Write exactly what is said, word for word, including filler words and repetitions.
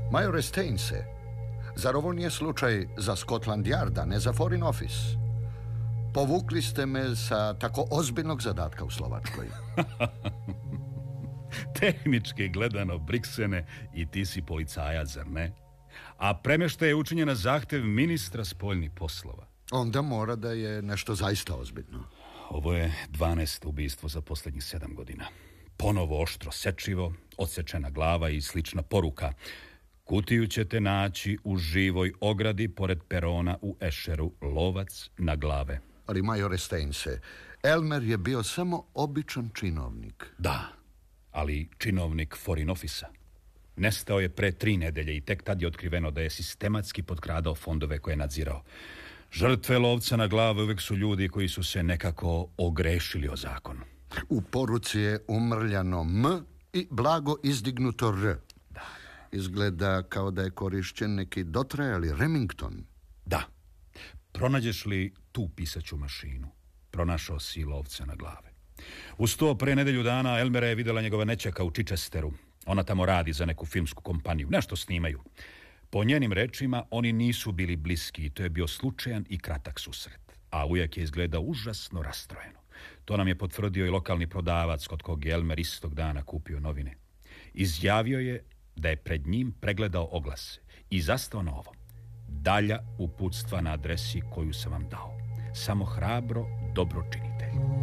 Majore Steinse, zar ovo nije slučaj za Scotland Yard, a ne za Foreign Office? Povukli ste me sa tako ozbiljnog zadatka u Slovačkoj. Tehnički gledano, Briksene, i ti si policajac, zar ne? A premještaj je učinjen na zahtjev ministra spoljnih poslova. Onda mora da je nešto zaista ozbiljno. Ovo je dvanaesto ubistvo za posljednjih sedam godina. Ponovo oštro sečivo, odsečena glava i slična poruka. Kutiju ćete naći u živoj ogradi pored perona u Ešeru, lovac na glave. Ali, majore Steinse, Elmer je bio samo običan činovnik. Da, ali činovnik Foreign Office-a. Nestao je pre tri nedelje i tek tad je otkriveno da je sistematski potkradao fondove koje je nadzirao. Žrtve lovca na glave uvek su ljudi koji su se nekako ogrešili o zakon. U poruci je umrljano M i blago izdignuto R. Da. Izgleda kao da je korišćen neki dotrajali Remington. Da. Pronađeš li tu pisaću mašinu, pronašao si lovca na glave. Uz to pre nedelju dana Elmera je vidjela njegova nećaka u Chichesteru. Ona tamo radi za neku filmsku kompaniju. Nešto snimaju. Po njenim rečima, oni nisu bili bliski i to je bio slučajan i kratak susret. A ujak je izgledao užasno rastrojeno. To nam je potvrdio i lokalni prodavac kod kog je Elmer istog dana kupio novine. Izjavio je da je pred njim pregledao oglase i zastao na ovom: dalja uputstva na adresi koju sam vam dao. Samo hrabro dobročinitelj.